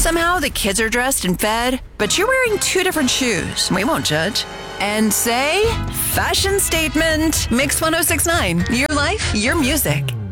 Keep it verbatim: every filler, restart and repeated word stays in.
Somehow the kids are dressed and fed, but you're wearing two different shoes. We won't judge. And say, fashion statement. Mix one oh six point nine. Your life, your music.